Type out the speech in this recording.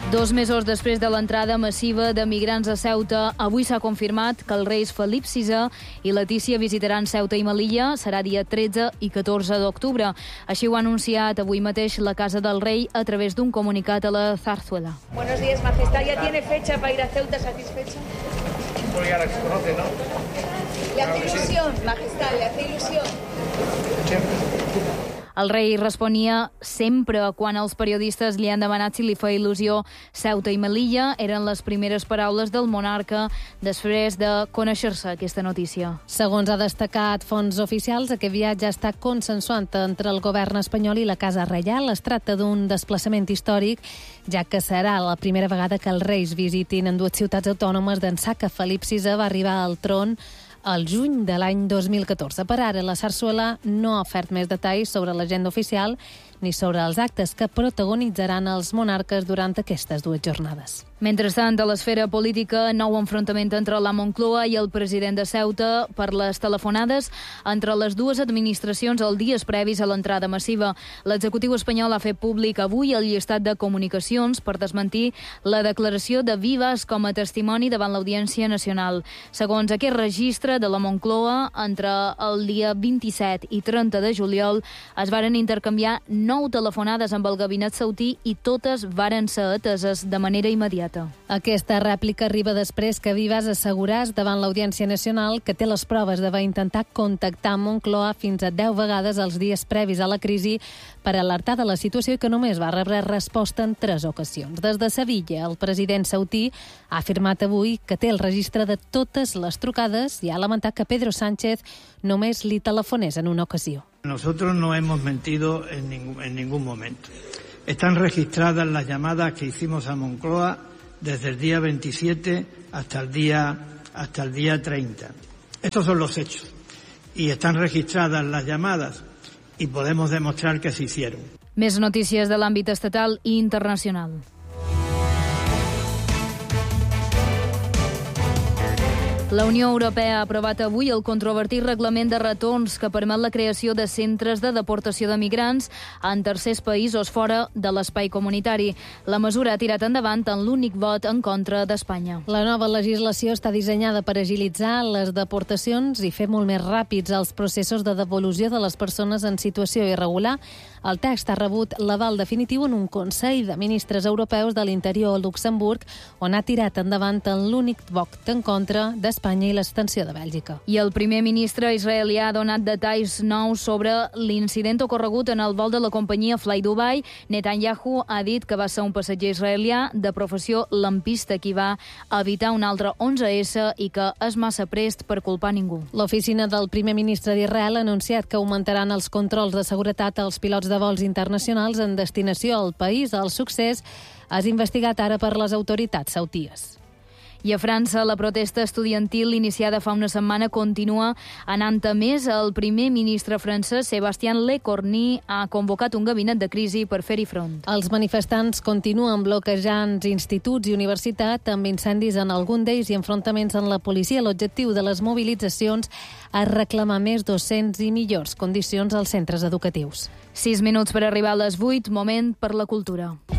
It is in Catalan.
2 mesos després de l'entrada massiva de migrants a Ceuta, avui s'ha confirmat que els reis Felip VI i Letícia visitaran Ceuta i Melilla. Serà dia 13 i 14 d'octubre. Així ho ha anunciat avui mateix la Casa del Rei a través d'un comunicat a la Zarzuela. Buenos días, Majestad. ¿Ya tiene fecha para ir a Ceuta satisfecha? Porque ya la conoce, ¿no? ¿Le hace ilusión, Majestad? ¿Le hace ilusión? El rei responia sempre quan els periodistes li han demanat si li fa il·lusió Ceuta i Melilla. Eren les primeres paraules del monarca després de conèixer-se aquesta notícia. Segons ha destacat fonts oficials, aquest viatge està consensuat entre el govern espanyol i la Casa Reial. Es tracta d'un desplaçament històric, ja que serà la primera vegada que els reis visitin en dues ciutats autònomes d'ençà que Felip VI va arribar al tron al juny de l'any 2014. Per ara, la Zarzuela no ha ofert més detalls sobre l'agenda oficial ni sobre els actes que protagonitzaran els monarques durant aquestes dues jornades. Mentrestant, a l'esfera política, nou enfrontament entre la Moncloa i el president de Ceuta per les telefonades entre les dues administracions els dies previs a l'entrada massiva. L'executiu espanyol ha fet públic avui el llistat de comunicacions per desmentir la declaració de Vives com a testimoni davant l'Audiència Nacional. Segons aquest registre de la Moncloa, entre el dia 27 i 30 de juliol es varen intercanviar 9 telefonades amb el gabinet ceutí i totes varen ser ateses de manera immediata. Aquesta rèplica arriba després que Vives asseguràs davant l'Audiència Nacional que té les proves d'haver intentat contactar amb Moncloa fins a 10 vegades els dies previs a la crisi per alertar de la situació i que només va rebre resposta en 3 ocasions. Des de Sevilla, el president ceutí ha afirmat avui que té el registre de totes les trucades i ha lamentat que Pedro Sánchez només li telefonés en una ocasió. Nosotros no hemos mentido en ningún momento. Están registradas las llamadas que hicimos a Moncloa desde el día 27 hasta el día 30. Estos son los hechos. Y están registradas las llamadas y podemos demostrar que se hicieron. Més notícies de l'àmbit estatal i internacional. La Unió Europea ha aprovat avui el controvertit reglament de retorns que permet la creació de centres de deportació de migrants en tercers països fora de l'espai comunitari. La mesura ha tirat endavant en l'únic vot en contra d'Espanya. La nova legislació està dissenyada per agilitzar les deportacions i fer molt més ràpids els processos de devolució de les persones en situació irregular. El text ha rebut l'aval definitiu en un Consell de Ministres Europeus de l'Interior a Luxemburg, on ha tirat endavant en l'únic vot en contra d'Espanya i l'extensió de Bèlgica. I el primer ministre israelià ha donat detalls nous sobre l'incident ocorregut en el vol de la companyia Fly Dubai. Netanyahu ha dit que va ser un passatger israelià de professió lampista qui va evitar un altre 11S i que és massa prest per culpar ningú. L'oficina del primer ministre d'Israel ha anunciat que augmentaran els controls de seguretat als pilots de vols internacionals en destinació al país. El succés és investigat ara per les autoritats sauties. I a França, la protesta estudiantil iniciada fa una setmana continua anant a més. El primer ministre francès, Sébastien Lecornu, ha convocat un gabinet de crisi per fer-hi front. Els manifestants continuen bloquejant instituts i universitats amb incendis en algun d'ells i enfrontaments amb la policia. L'objectiu de les mobilitzacions és reclamar més docents i millors condicions als centres educatius. 6 minuts per arribar a les 8, moment per la cultura.